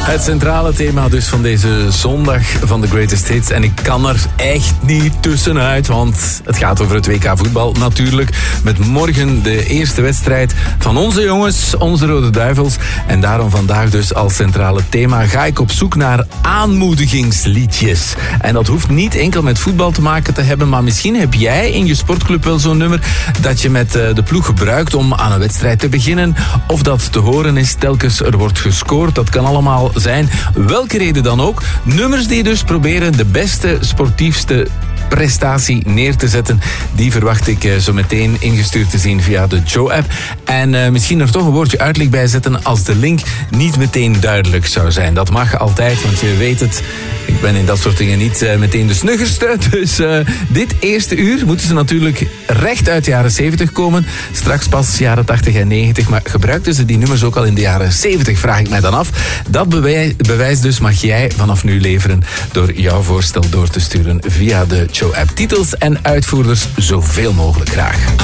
Het centrale thema dus van deze zondag van The Greatest Hits. En ik kan er echt niet tussenuit, want het gaat over het WK voetbal natuurlijk. Met morgen de eerste wedstrijd van onze jongens, onze Rode Duivels. En daarom vandaag dus als centrale thema ga ik op zoek naar aanmoedigingsliedjes. En dat hoeft niet enkel met voetbal te maken te hebben, maar misschien heb jij in je sportclub wel zo'n nummer dat je met de ploeg gebruikt om aan een wedstrijd te beginnen. Of dat te horen is telkens er wordt gescoord. Dat kan allemaal zijn. Welke reden dan ook. Nummers die dus proberen de beste, sportiefste prestatie neer te zetten. Die verwacht ik zo meteen ingestuurd te zien via de Joe-app. En misschien er toch een woordje uitleg bij zetten als de link niet meteen duidelijk zou zijn. Dat mag altijd, want je weet het. Ik ben in dat soort dingen niet meteen de snuggerste. Dus dit eerste uur moeten ze natuurlijk recht uit de jaren 70 komen. Straks pas jaren 80 en 90. Maar gebruikten ze die nummers ook al in de jaren 70, vraag ik mij dan af. Dat bewijs dus mag jij vanaf nu leveren door jouw voorstel door te sturen via de Joe-app. Titels en uitvoerders zoveel mogelijk graag.